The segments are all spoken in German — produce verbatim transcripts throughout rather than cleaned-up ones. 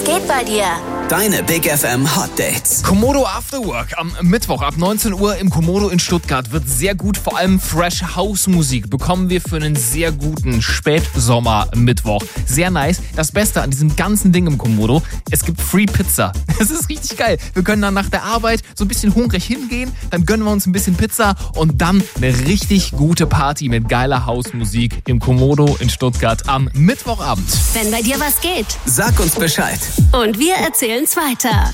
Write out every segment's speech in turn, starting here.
geht bei dir? Deine Big F M Hot Dates. Komodo After Work am Mittwoch ab neunzehn Uhr im Komodo in Stuttgart wird sehr gut. Vor allem Fresh House Musik bekommen wir für einen sehr guten Spätsommer-Mittwoch. Sehr nice. Das Beste an diesem ganzen Ding im Komodo, es gibt Free Pizza. Das ist richtig geil. Wir können dann nach der Arbeit so ein bisschen hungrig hingehen, dann gönnen wir uns ein bisschen Pizza und dann eine richtig gute Party mit geiler Hausmusik im Komodo in Stuttgart am Mittwochabend. Wenn bei dir was geht. Sag uns Bescheid. Und wir erzählen's weiter.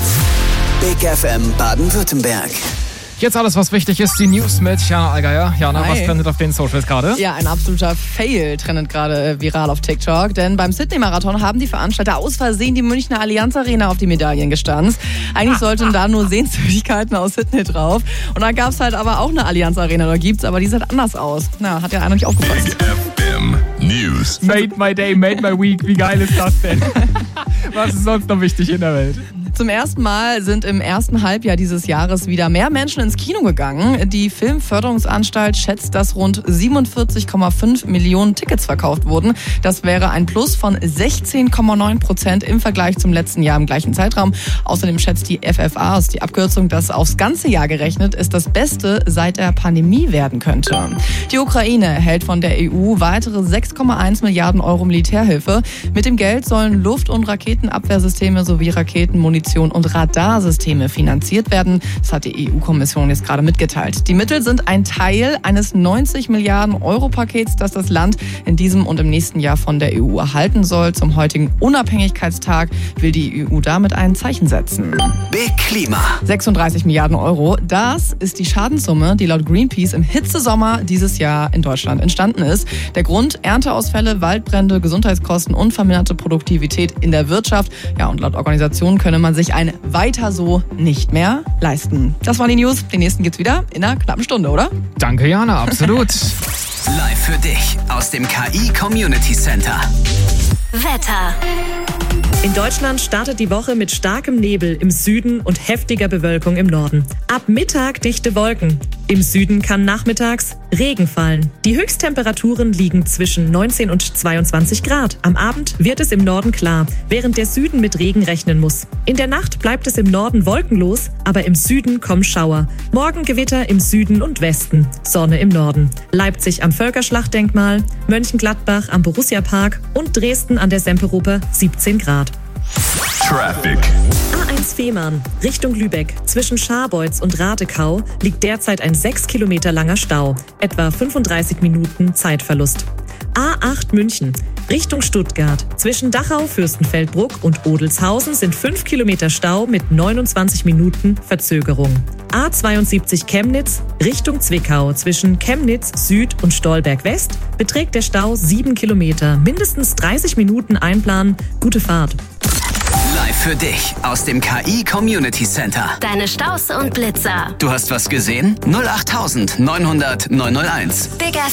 Big F M Baden-Württemberg. Jetzt alles, was wichtig ist, die News mit Jana Allgeier. Jana, Hi. was trendet auf den Socials gerade? Ja, ein absoluter Fail trendet gerade viral auf TikTok, denn beim Sydney-Marathon haben die Veranstalter aus Versehen die Münchner Allianz Arena auf die Medaillen gestanzt. Eigentlich sollten da nur Sehenswürdigkeiten aus Sydney drauf. Und dann gab es halt aber auch eine Allianz Arena, oder gibt's, aber die sieht halt anders aus. Na, hat ja einer nicht aufgepasst. Big F M News. Made my day, made my week. Wie geil ist das denn? Was ist sonst noch wichtig in der Welt? Zum ersten Mal sind im ersten Halbjahr dieses Jahres wieder mehr Menschen ins Kino gegangen. Die Filmförderungsanstalt schätzt, dass rund siebenundvierzig Komma fünf Millionen Tickets verkauft wurden. Das wäre ein Plus von sechzehn Komma neun Prozent im Vergleich zum letzten Jahr im gleichen Zeitraum. Außerdem schätzt die F F A, ist die Abkürzung, dass aufs ganze Jahr gerechnet es das Beste seit der Pandemie werden könnte. Die Ukraine erhält von der E U weitere sechs Komma eins Milliarden Euro Militärhilfe. Mit dem Geld sollen Luft- und Raketenabwehrsysteme sowie Raketen, Munition und Radarsysteme finanziert werden. Das hat die E U-Kommission jetzt gerade mitgeteilt. Die Mittel sind ein Teil eines neunzig Milliarden Euro Pakets, das das Land in diesem und im nächsten Jahr von der E U erhalten soll. Zum heutigen Unabhängigkeitstag will die E U damit ein Zeichen setzen. Big Klima. sechsunddreißig Milliarden Euro, das ist die Schadenssumme, die laut Greenpeace im Hitzesommer dieses Jahr in Deutschland entstanden ist. Der Grund: Ernteausfälle, Waldbrände, Gesundheitskosten und verminderte Produktivität in der Wirtschaft. Ja, und laut Organisation könne man sich ein Weiter so nicht mehr leisten. Das waren die News. Den nächsten gibt's wieder in einer knappen Stunde, oder? Danke, Jana, absolut. Live für dich aus dem K I Community Center. Wetter. In Deutschland startet die Woche mit starkem Nebel im Süden und heftiger Bewölkung im Norden. Ab Mittag dichte Wolken. Im Süden kann nachmittags Regen fallen. Die Höchsttemperaturen liegen zwischen neunzehn und zweiundzwanzig Grad. Am Abend wird es im Norden klar, während der Süden mit Regen rechnen muss. In der Nacht bleibt es im Norden wolkenlos, aber im Süden kommen Schauer. Morgen Gewitter im Süden und Westen, Sonne im Norden. Leipzig am Völkerschlachtdenkmal, Mönchengladbach am Borussia-Park und Dresden an der Semperoper siebzehn Grad. Traffic. A eins Fehmarn, Richtung Lübeck, zwischen Scharbeutz und Radekau liegt derzeit ein sechs Kilometer langer Stau, etwa fünfunddreißig Minuten Zeitverlust. A acht München, Richtung Stuttgart, zwischen Dachau, Fürstenfeldbruck und Odelshausen sind fünf Kilometer Stau mit neunundzwanzig Minuten Verzögerung. A zweiundsiebzig Chemnitz, Richtung Zwickau, zwischen Chemnitz Süd und Stolberg West beträgt der Stau sieben Kilometer, mindestens dreißig Minuten einplanen. Gute Fahrt. Live für dich aus dem K I Community Center. Deine Staus und Blitzer. Du hast was gesehen? null acht neunhundert neunhunderteins. Big